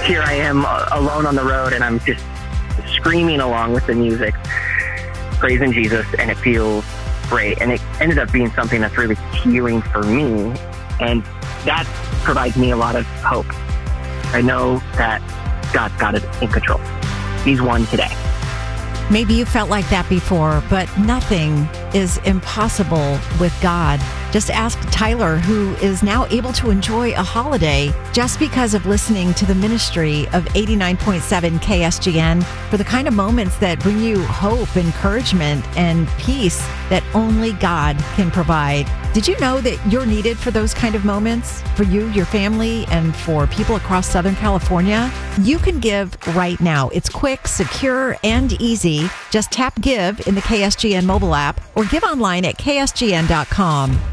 here I am alone on the road, and I'm just screaming along with the music, praising Jesus, and it feels great. And it ended up being something that's really healing for me, and that provides me a lot of hope. I know that God's got it in control. He's won today. Maybe you felt like that before, but nothing is impossible with God. Just ask Tyler, who is now able to enjoy a holiday just because of listening to the ministry of 89.7 KSGN for the kind of moments that bring you hope, encouragement, and peace that only God can provide. Did you know that you're needed for those kind of moments? For you, your family, and for people across Southern California? You can give right now. It's quick, secure, and easy. Just tap Give in the KSGN mobile app or give online at ksgn.com.